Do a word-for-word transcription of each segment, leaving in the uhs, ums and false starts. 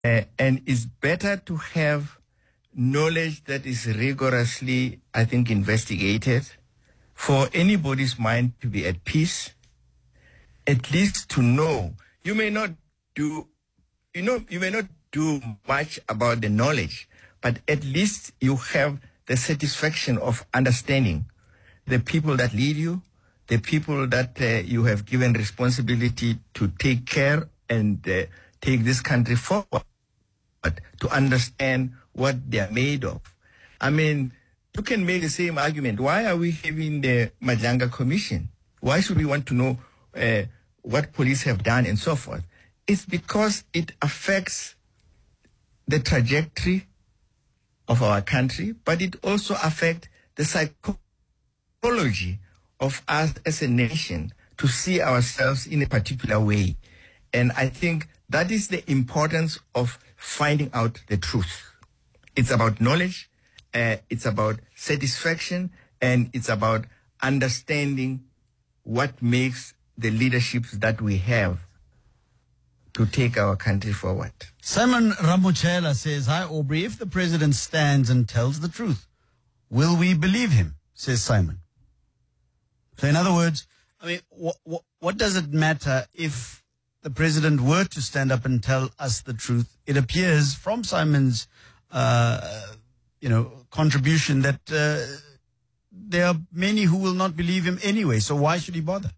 Uh, and it's better to have knowledge that is rigorously, I think, investigated for anybody's mind to be at peace, at least to know. You may not do, you know, you may not do much about the knowledge, but at least you have the satisfaction of understanding the people that lead you, the people that uh, you have given responsibility to take care and uh, take this country forward, to understand what they are made of. I mean, you can make the same argument. Why are we having the Majanga Commission? Why should we want to know uh, what police have done and so forth? It's because it affects the trajectory of our country, but it also affects the psychology of us as a nation to see ourselves in a particular way. And I think that is the importance of finding out the truth. It's about knowledge, uh, it's about satisfaction, and it's about understanding what makes the leaderships that we have to take our country forward. Simon Ramochela says, hi Aubrey, if the president stands and tells the truth, will we believe him? Says Simon. So in other words, I mean, what, what, what does it matter if the president were to stand up and tell us the truth? It appears from Simon's, uh, you know, contribution that uh, there are many who will not believe him anyway. So why should he bother?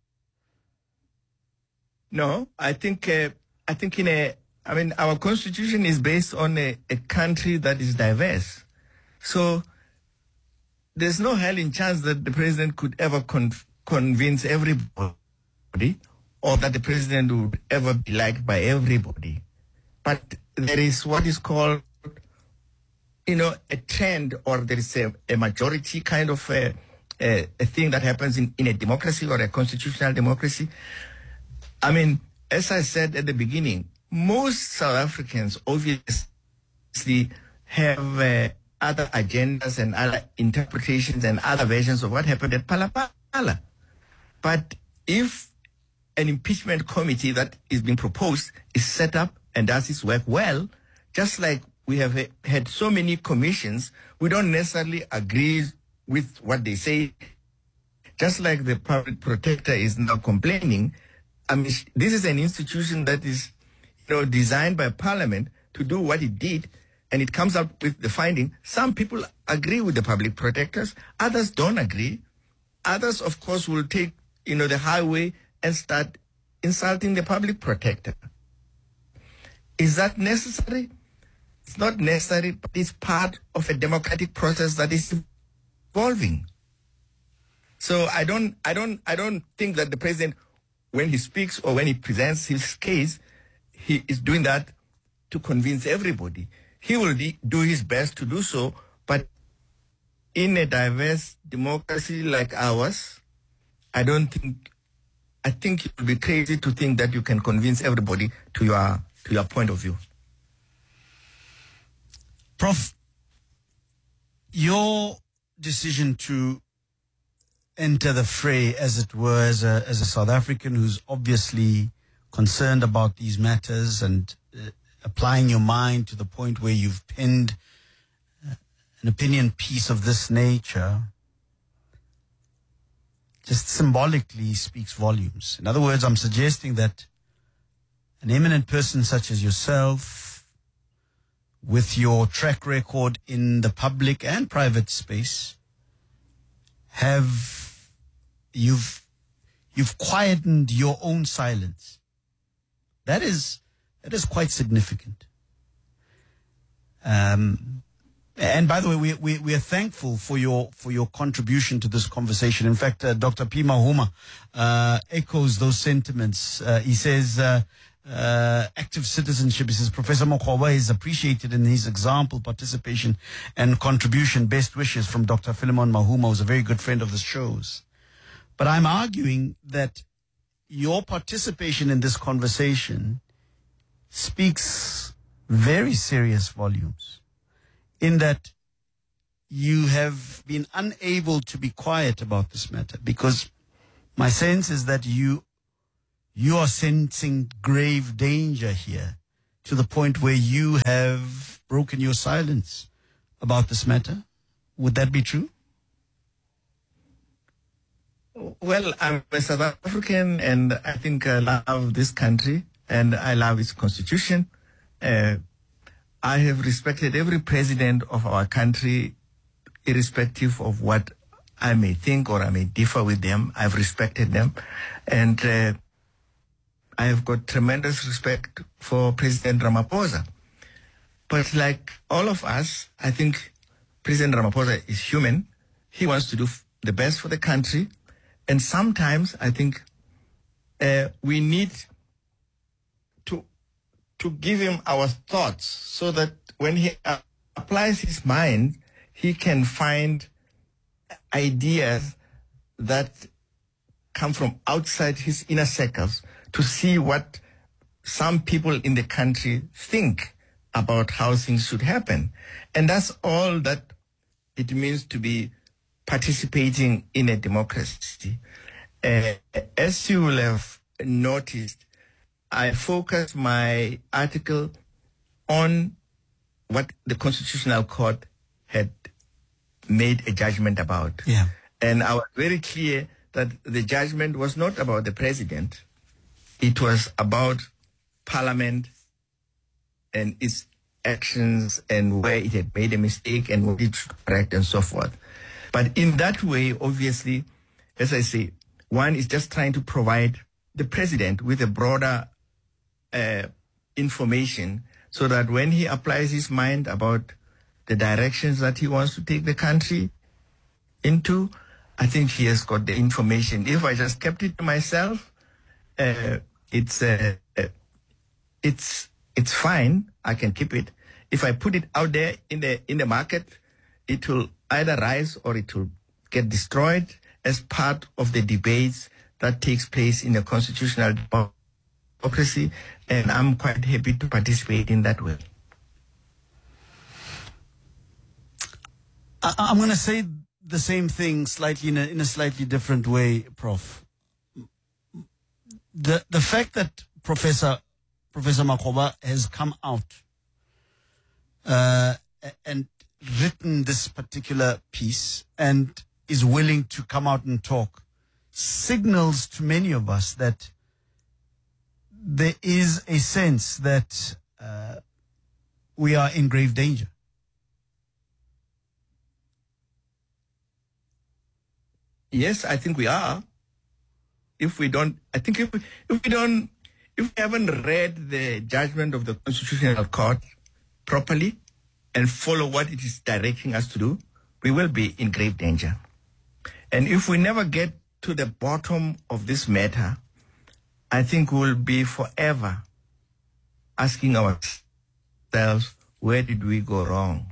No, I think, uh, I think in a, I mean, our constitution is based on a, a country that is diverse. So there's no hell in chance that the president could ever con- convince everybody, or that the president would ever be liked by everybody. But there is what is called, you know, a trend, or there is a, a majority kind of a, a, a thing that happens in, in a democracy or a constitutional democracy. I mean, as I said at the beginning, most South Africans obviously have uh, other agendas and other interpretations and other versions of what happened at Palapala. But if an impeachment committee that is being proposed is set up and does its work well, just like we have had so many commissions, we don't necessarily agree with what they say. Just like the public protector is now complaining, I mean, this is an institution that is, you know, designed by Parliament to do what it did, and it comes up with the finding. Some people agree with the public protectors, others don't agree. Others, of course, will take, you know, the highway and start insulting the public protector. Is that necessary? It's not necessary, but it's part of a democratic process that is evolving. So I don't, I don't, I don't think that the president, when he speaks or when he presents his case, he is doing that to convince everybody. He will de- do his best to do so, but in a diverse democracy like ours, I don't think, I think it would be crazy to think that you can convince everybody to your, to your point of view. Prof, your decision to enter the fray, as it were, as a, as a South African who's obviously concerned about these matters and uh, applying your mind to the point where you've penned uh, an opinion piece of this nature, just symbolically speaks volumes. In other words, I'm suggesting that an eminent person such as yourself, with your track record in the public and private space, have you've you've quietened your own silence. That is that is quite significant. Um, and by the way, we, we we are thankful for your for your contribution to this conversation. In fact, uh, Doctor P. Mahuma uh, echoes those sentiments. Uh, he says. Uh, Uh, active citizenship. He says Professor Mokgwa is appreciated in his example, participation and contribution. Best wishes from Doctor Philemon Mahuma, who's a very good friend of the show's. But I'm arguing that your participation in this conversation speaks very serious volumes, in that you have been unable to be quiet about this matter, because my sense is that you You are sensing grave danger here to the point where you have broken your silence about this matter. Would that be true? Well, I'm a South African, and I think I love this country, and I love its constitution. Uh, I have respected every president of our country, irrespective of what I may think or I may differ with them. I've respected them. And uh, I have got tremendous respect for President Ramaphosa. But like all of us, I think President Ramaphosa is human. He wants to do f- the best for the country. And sometimes I think uh, we need to to give him our thoughts so that when he uh, applies his mind, he can find ideas that come from outside his inner circles to see what some people in the country think about how things should happen. And that's all that it means to be participating in a democracy. Uh, as you will have noticed, I focus my article on what the Constitutional Court had made a judgment about. Yeah. And I was very clear that the judgment was not about the president. It was about Parliament and its actions and where it had made a mistake and what it should correct and so forth. But in that way, obviously, as I say, one is just trying to provide the president with a broader uh, information so that when he applies his mind about the directions that he wants to take the country into, I think he has got the information. If I just kept it to myself, uh, it's uh, uh, it's it's fine. I can keep it. If I put it out there in the in the market, it will either rise or it will get destroyed as part of the debates that takes place in a constitutional democracy. And I'm quite happy to participate in that way. I, I'm going to say the same thing slightly in a, in a slightly different way, Professor The the fact that Professor Professor Makgoba has come out uh, and written this particular piece and is willing to come out and talk signals to many of us that there is a sense that uh, we are in grave danger. Yes, I think we are. If we don't, I think if we, if we don't, if we haven't read the judgment of the Constitutional Court properly and follow what it is directing us to do, we will be in grave danger. And if we never get to the bottom of this matter, I think we'll be forever asking ourselves, where did we go wrong?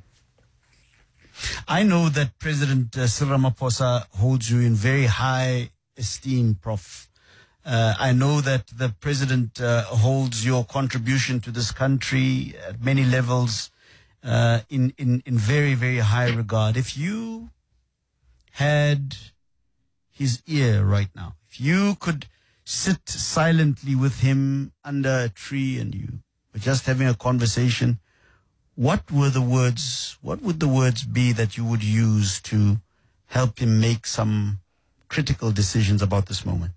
I know that President uh, Cyril Ramaphosa holds you in very high esteem, Prof Uh, I know that the president uh, holds your contribution to this country at many levels uh, in, in, in very, very high regard. If you had his ear right now, if you could sit silently with him under a tree and you were just having a conversation, what were the words, what would the words be that you would use to help him make some critical decisions about this moment?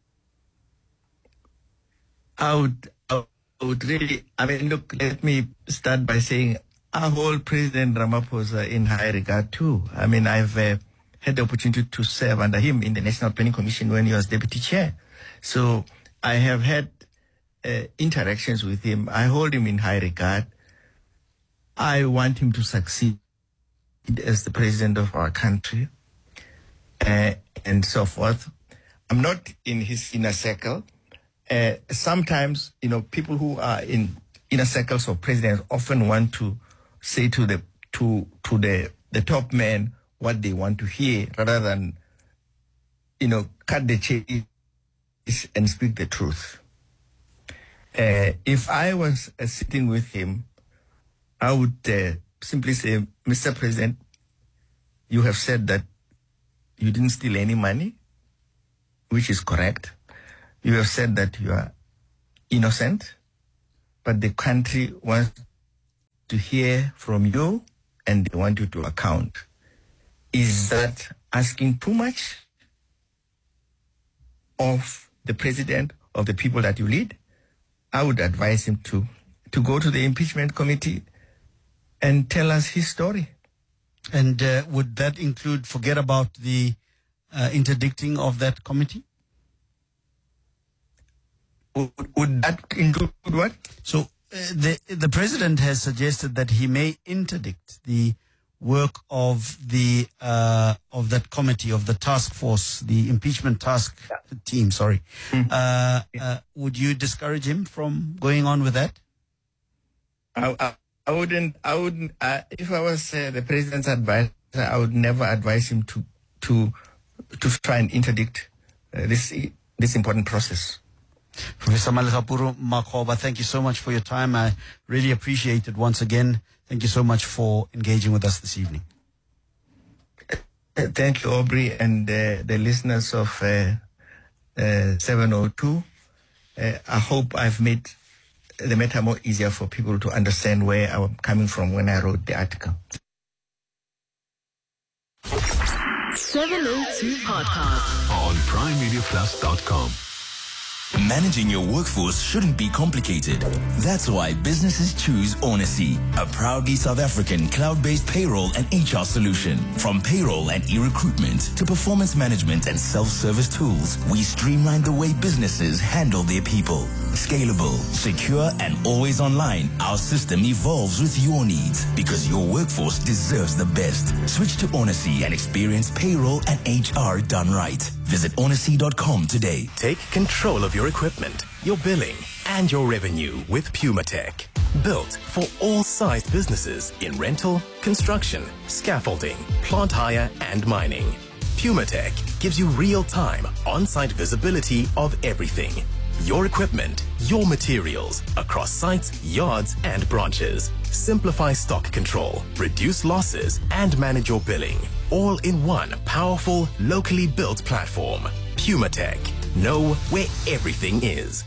I would, I would really, I mean, look, let me start by saying I hold President Ramaphosa in high regard too. I mean, I've uh, had the opportunity to serve under him in the National Planning Commission when he was deputy chair. So I have had uh, interactions with him. I hold him in high regard. I want him to succeed as the president of our country uh, and so forth. I'm not in his inner circle. Uh, sometimes, you know, people who are in inner circles of presidents often want to say to the to to the the top men what they want to hear, rather than, you know, cut the chase and speak the truth. Uh, if I was uh, sitting with him, I would uh, simply say, Mister President, you have said that you didn't steal any money, which is correct. You have said that you are innocent, but the country wants to hear from you and they want you to account. Is that asking too much of the president, of the people that you lead? I would advise him to, to go to the impeachment committee and tell us his story. And uh, would that include, forget about the uh, interdicting of that committee? Would, would that include what? So uh, the the president has suggested that he may interdict the work of the uh, of that committee, of the task force, the impeachment task team. Sorry, Mm-hmm. uh, uh, would you discourage him from going on with that? I, I, I wouldn't. I wouldn't. Uh, if I was uh, the president's advisor, I would never advise him to to to try and interdict uh, this this important process. Professor Malegapuru Makgoba, thank you so much for your time. I really appreciate it once again. Thank you so much for engaging with us this evening. Uh, Thank you, Aubrey, and uh, the listeners of uh, uh, seven oh two. Uh, I hope I've made the matter more easier for people to understand where I'm coming from when I wrote the article. seven oh two Podcast on prime media plus dot com. Managing your workforce shouldn't be complicated. That's why businesses choose Onacy, a proudly South African cloud-based payroll and H R solution. From payroll and e-recruitment to performance management and self-service tools, we streamline the way businesses handle their people. Scalable, secure, and always online, our system evolves with your needs because your workforce deserves the best. Switch to Onacy and experience payroll and H R done right. Visit onacy dot com today. Take control of your equipment, your billing, and your revenue with PumaTech. Built for all sized businesses in rental, construction, scaffolding, plant hire, and mining. PumaTech gives you real-time, on-site visibility of everything. Your equipment, your materials, across sites, yards, and branches. Simplify stock control, reduce losses, and manage your billing. All in one powerful, locally built platform. PumaTech. Know where everything is.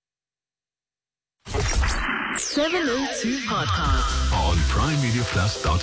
seven oh two Podcast on prime media plus dot com.